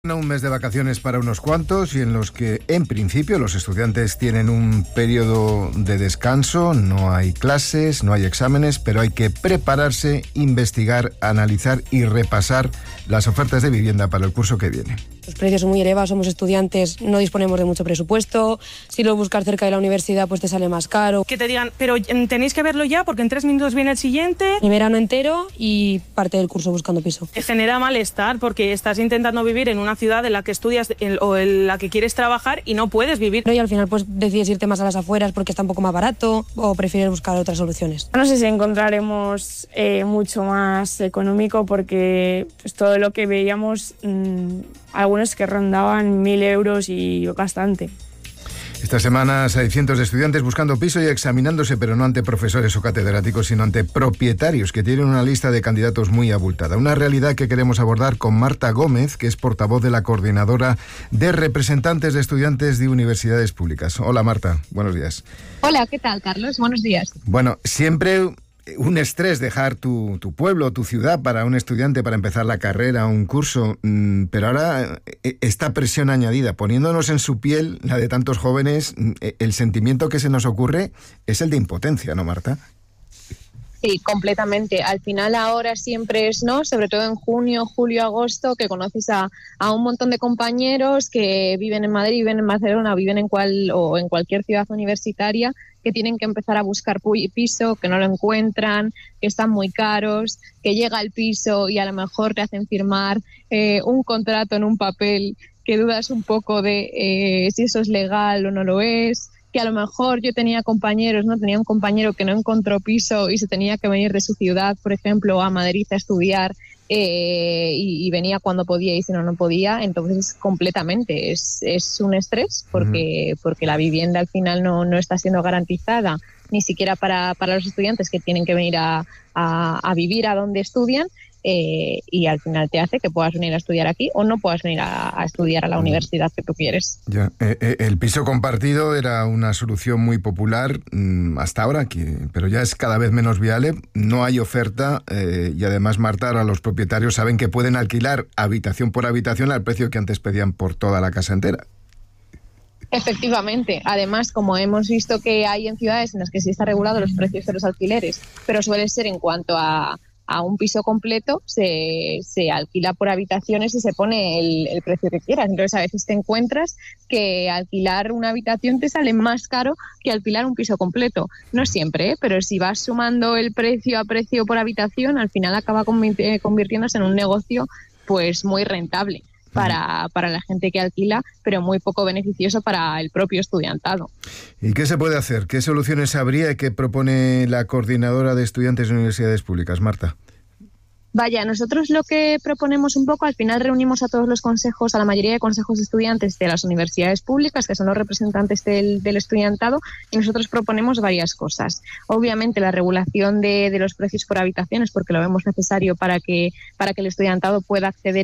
Un mes de vacaciones para unos cuantos y en los que, en principio, los estudiantes tienen un periodo de descanso, no hay clases, no hay exámenes, pero hay que prepararse, investigar, analizar y repasar las ofertas de vivienda para el curso que viene. Los precios son muy elevados, somos estudiantes, no disponemos de mucho presupuesto. Si lo buscas cerca de la universidad, pues te sale más caro. Que te digan, pero tenéis que verlo ya porque en 3 minutos viene el siguiente. El verano entero y parte del curso buscando piso. Te genera malestar porque estás intentando vivir en una ciudad en la que estudias o en la que quieres trabajar y no puedes vivir. Y al final pues decides irte más a las afueras porque está un poco más barato o prefieres buscar otras soluciones. No sé si encontraremos mucho más económico porque pues, todo lo que veíamos, algunos que rondaban 1.000 euros y bastante. Estas semanas hay cientos de estudiantes buscando piso y examinándose, pero no ante profesores o catedráticos, sino ante propietarios que tienen una lista de candidatos muy abultada. Una realidad que queremos abordar con Marta Gómez, que es portavoz de la Coordinadora de Representantes de Estudiantes de Universidades Públicas. Hola Marta, buenos días. Hola, ¿qué tal, Carlos? Buenos días. Bueno, siempre un estrés dejar tu pueblo, tu ciudad para un estudiante para empezar la carrera, un curso, pero ahora esta presión añadida, poniéndonos en su piel, la de tantos jóvenes, el sentimiento que se nos ocurre es el de impotencia, ¿no, Marta? Sí, completamente. Al final ahora siempre es, ¿no? Sobre todo en junio, julio, agosto, que conoces a un montón de compañeros que viven en Madrid, viven en Barcelona, viven en cualquier ciudad universitaria, que tienen que empezar a buscar piso, que no lo encuentran, que están muy caros, que llega el piso y a lo mejor te hacen firmar un contrato en un papel que dudas un poco de si eso es legal o no lo es, que a lo mejor yo tenía un compañero que no encontró piso y se tenía que venir de su ciudad, por ejemplo, a Madrid a estudiar y venía cuando podía y si no, no podía. Entonces, completamente, es un estrés porque la vivienda al final no está siendo garantizada, ni siquiera para los estudiantes que tienen que venir a vivir a donde estudian. Y al final te hace que puedas venir a estudiar aquí o no puedas venir a estudiar a la universidad que tú quieres. Ya, el piso compartido era una solución muy popular hasta ahora, pero ya es cada vez menos viable, no hay oferta y además, Marta, ahora los propietarios saben que pueden alquilar habitación por habitación al precio que antes pedían por toda la casa entera. Efectivamente. Además, como hemos visto que hay en ciudades en las que sí está regulado los precios de los alquileres, pero suele ser en cuanto a un piso completo, se alquila por habitaciones y se pone el precio que quieras. Entonces, a veces te encuentras que alquilar una habitación te sale más caro que alquilar un piso completo. No siempre, pero si vas sumando el precio a precio por habitación, al final acaba convirtiéndose en un negocio pues muy rentable para la gente que alquila, pero muy poco beneficioso para el propio estudiantado. ¿Y qué se puede hacer? ¿Qué soluciones habría y qué propone la Coordinadora de Estudiantes de Universidades Públicas, Marta? Vaya, nosotros lo que proponemos un poco, al final reunimos a todos los consejos, a la mayoría de consejos de estudiantes de las universidades públicas, que son los representantes del estudiantado, y nosotros proponemos varias cosas. Obviamente la regulación de los precios por habitaciones, porque lo vemos necesario para que el estudiantado pueda acceder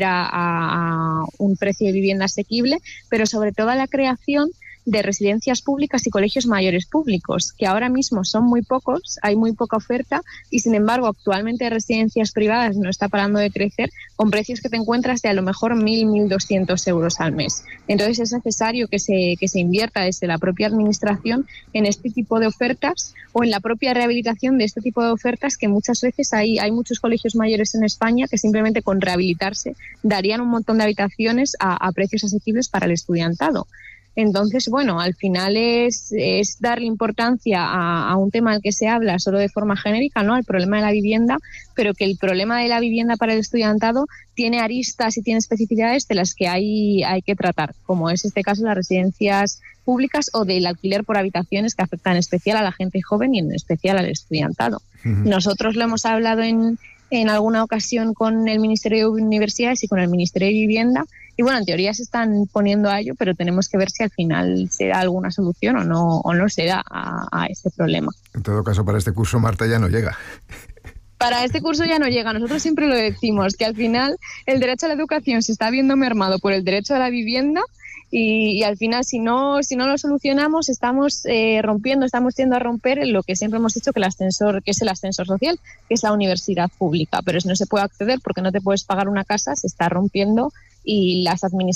a un precio de vivienda asequible, pero sobre todo a la creación de residencias públicas y colegios mayores públicos, que ahora mismo son muy pocos, hay muy poca oferta y sin embargo actualmente residencias privadas no está parando de crecer con precios que te encuentras de a lo mejor 1.200 euros al mes. Entonces es necesario que se invierta desde la propia administración en este tipo de ofertas o en la propia rehabilitación de este tipo de ofertas, que muchas veces hay muchos colegios mayores en España que simplemente con rehabilitarse darían un montón de habitaciones a precios asequibles para el estudiantado. Entonces, bueno, al final es darle importancia a un tema al que se habla solo de forma genérica, ¿no? Al problema de la vivienda, pero que el problema de la vivienda para el estudiantado tiene aristas y tiene especificidades de las que hay que tratar, como es este caso las residencias públicas o del alquiler por habitaciones, que afecta en especial a la gente joven y en especial al estudiantado. Nosotros lo hemos hablado en alguna ocasión con el Ministerio de Universidades y con el Ministerio de Vivienda. Y bueno, en teoría se están poniendo a ello, pero tenemos que ver si al final se da alguna solución o no se da a este problema. En todo caso, para este curso, Marta, ya no llega. Para este curso ya no llega. Nosotros siempre lo decimos, que al final el derecho a la educación se está viendo mermado por el derecho a la vivienda y al final si no lo solucionamos estamos tiendo a romper lo que siempre hemos dicho que es el ascensor social, que es la universidad pública. Pero si no se puede acceder porque no te puedes pagar una casa, se está rompiendo y las administraciones